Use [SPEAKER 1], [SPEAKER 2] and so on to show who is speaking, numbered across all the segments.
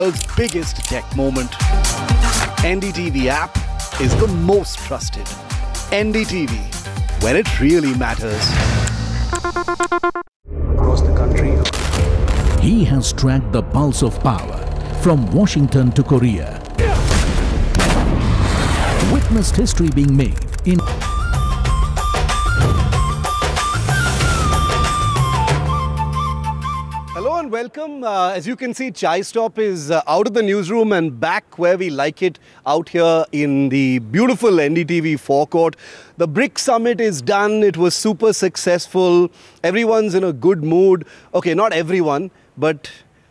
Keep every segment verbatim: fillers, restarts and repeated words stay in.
[SPEAKER 1] World's biggest tech moment. N D T V app is the most trusted. N D T V, where it really matters. Across the country.
[SPEAKER 2] He has tracked the pulse of power from Washington to Korea. Witnessed history being made in
[SPEAKER 1] Hello and welcome. Uh, as you can see, Chai Stop is uh, out of the newsroom and back where we like it, out here in the beautiful N D T V forecourt. The BRICS Summit is done. It was super successful. Everyone's in a good mood. Okay, not everyone, but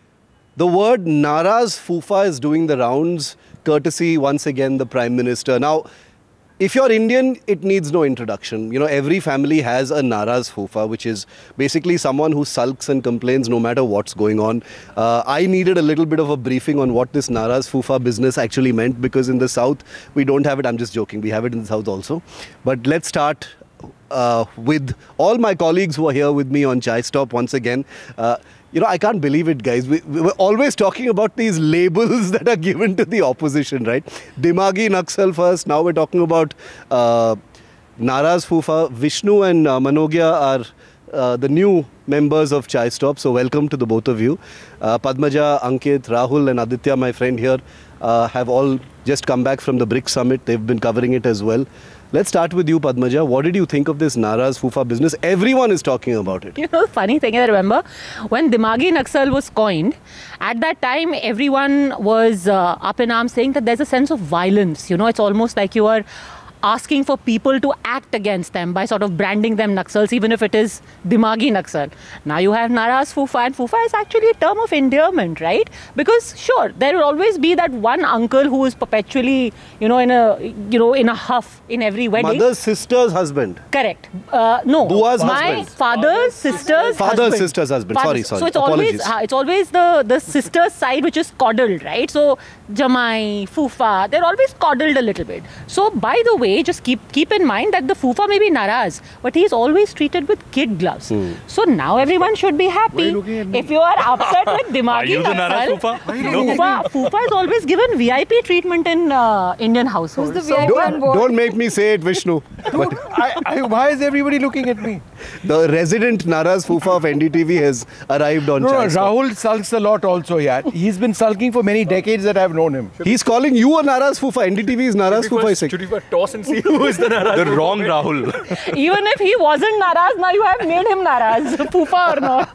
[SPEAKER 1] the word Naraz Fufa is doing the rounds, courtesy once again the Prime Minister. Now, if you're Indian, it needs no introduction. You know, every family has a Naraz Fufa, which is basically someone who sulks and complains no matter what's going on. Uh, I needed a little bit of a briefing on what this Naraz Fufa business actually meant, because in the South, we don't have it. I'm just joking. We have it in the South also. But let's start uh, with all my colleagues who are here with me on Chai Stop once again. Uh, You know, I can't believe it, guys. We, we we're always talking about these labels that are given to the opposition, right? Dimagi Naxal first. Now we're talking about uh, Naraz Fufa. Vishnu and uh, Manogya are uh, the new members of Chai Stop. So welcome to the both of you. Uh, Padmaja, Ankit, Rahul and Aditya, my friend here, uh, have all just come back from the BRICS Summit. They've been covering it as well. Let's start with you, Padmaja. What did you think of this Naraz Fufa business? Everyone is talking about it.
[SPEAKER 3] You know, the funny thing is, I remember when Dimagi Naxal was coined, at that time, everyone was uh, up in arms saying that there's a sense of violence. You know, it's almost like you are asking for people to act against them by sort of branding them Naxals, even if it is Dimagi Naxal. Now you have Naraz Fufa, and Fufa is actually a term of endearment, right? Because sure, there will always be that one uncle who is perpetually, you know, in a, you know, in a huff in every wedding.
[SPEAKER 1] Mother's sister's husband.
[SPEAKER 3] Correct. Uh, no.
[SPEAKER 1] Bua's
[SPEAKER 3] my
[SPEAKER 1] husband.
[SPEAKER 3] father's sister's
[SPEAKER 1] Father's
[SPEAKER 3] husband.
[SPEAKER 1] sister's husband.
[SPEAKER 3] Father's.
[SPEAKER 1] Sorry, sorry.
[SPEAKER 3] So it's
[SPEAKER 1] Apologies.
[SPEAKER 3] always uh, it's always the the sister's side which is coddled, right? So Jamai, Fufa, they're always coddled a little bit. So by the way, just keep keep in mind that the Fufa may be Naraz, but he's always treated with kid gloves. Hmm. So now everyone should be happy. If you are upset with Dimagi
[SPEAKER 4] Are you the Naraz
[SPEAKER 3] Naxal,
[SPEAKER 4] Fufa?
[SPEAKER 3] no. Fufa, Fufa is always given V I P treatment in uh, Indian households.
[SPEAKER 5] Who's the V I P
[SPEAKER 1] Don't,
[SPEAKER 5] on board?
[SPEAKER 1] don't make me say it, Vishnu. But
[SPEAKER 5] I, I, why is everybody looking at me?
[SPEAKER 1] the resident Naraz Fufa of N D T V has arrived on
[SPEAKER 5] No, no,
[SPEAKER 1] Chai Stop.
[SPEAKER 5] Rahul sulks a lot also, yeah. He's been sulking for many decades that I've known him.
[SPEAKER 1] He's calling you a Naraz Fufa. N D T V is Naraz Fufa.
[SPEAKER 4] Should we first toss and see who is the Naraz? The wrong Rahul.
[SPEAKER 3] Even if he wasn't Naraz, now you have made him Naraz, Fufa or not.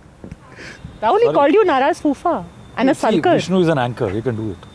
[SPEAKER 3] Rahul, he called you Naraz Fufa and a
[SPEAKER 6] See,
[SPEAKER 3] sulker.
[SPEAKER 6] Vishnu is an anchor, he can do it.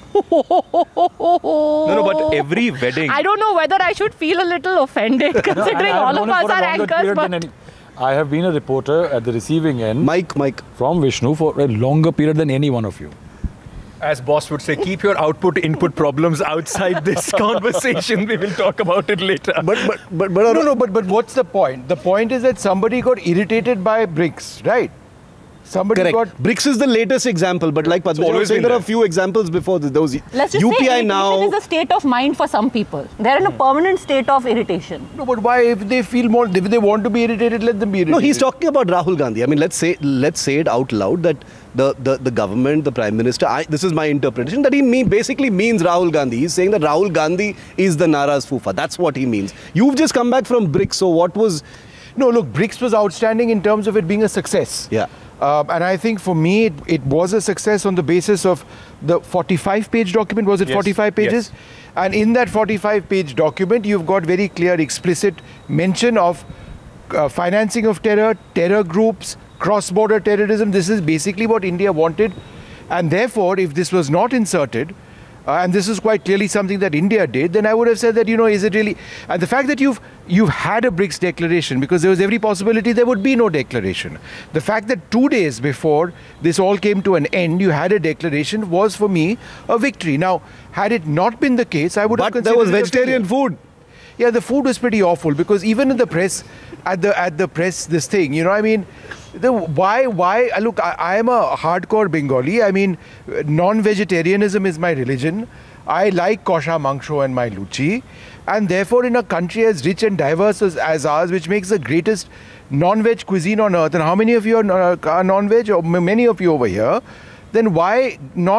[SPEAKER 4] No, no, but every wedding.
[SPEAKER 3] I don't know whether I should feel a little offended considering
[SPEAKER 6] I have
[SPEAKER 3] all
[SPEAKER 6] known
[SPEAKER 3] of
[SPEAKER 6] him
[SPEAKER 3] us
[SPEAKER 6] for a
[SPEAKER 3] are
[SPEAKER 6] longer
[SPEAKER 3] anchors.
[SPEAKER 6] period
[SPEAKER 3] But
[SPEAKER 6] than any- I have been a reporter at the receiving end
[SPEAKER 1] Mike, Mike.
[SPEAKER 6] from Vishnu for a longer period than any one of you.
[SPEAKER 4] As boss would say, keep your output input problems outside this conversation. We will talk about it later.
[SPEAKER 1] But, but, but, but
[SPEAKER 5] No, no, but, but what's the point? The point is that somebody got irritated by BRICS, right? Somebody
[SPEAKER 1] correct.
[SPEAKER 5] got...
[SPEAKER 1] BRICS is the latest example, but like Padmaja was
[SPEAKER 4] always
[SPEAKER 1] saying,
[SPEAKER 4] been
[SPEAKER 1] there are
[SPEAKER 4] there.
[SPEAKER 1] a few examples before this. Those
[SPEAKER 3] let's just
[SPEAKER 1] U P I
[SPEAKER 3] say irritation
[SPEAKER 1] now.
[SPEAKER 3] is a state of mind for some people. They're in a permanent state of irritation.
[SPEAKER 5] No, but why, if they feel more, if they want to be irritated, let them be irritated.
[SPEAKER 1] No, he's talking about Rahul Gandhi. I mean, let's say let's say it out loud that the, the, the government, the Prime Minister, I, this is my interpretation, that he mean, basically means Rahul Gandhi. He's saying that Rahul Gandhi is the Naraz Fufa. That's what he means. You've just come back from BRICS, so what was...
[SPEAKER 5] No, look, BRICS was outstanding in terms of it being a success.
[SPEAKER 1] Yeah.
[SPEAKER 5] Um, and I think for me, it, it was a success on the basis of the forty-five page document. Was it
[SPEAKER 4] Yes,
[SPEAKER 5] forty-five pages?
[SPEAKER 4] yes.
[SPEAKER 5] And in that forty-five page document, you've got very clear, explicit mention of uh, financing of terror, terror groups, cross-border terrorism. This is basically what India wanted. And therefore, if this was not inserted, uh, and this is quite clearly something that India did, then I would have said that, you know, is it really... And the fact that you've you've had a BRICS declaration, because there was every possibility there would be no declaration. The fact that two days before this all came to an end, you had a declaration was, for me, a victory. Now, had it not been the case, I would have
[SPEAKER 1] But
[SPEAKER 5] considered
[SPEAKER 1] there was
[SPEAKER 5] it a
[SPEAKER 1] vegetarian
[SPEAKER 5] failure.
[SPEAKER 1] food.
[SPEAKER 5] Yeah, the food was pretty awful, because even in the press, at the at the press, this thing, you know, I mean, the why why look, I, I am a hardcore Bengali. I mean, non-vegetarianism is my religion. I like kosha mangsho and my luchi, and therefore, in a country as rich and diverse as, as ours, which makes the greatest non-veg cuisine on earth, and how many of you are, uh, are non-veg, or many of you over here, then why not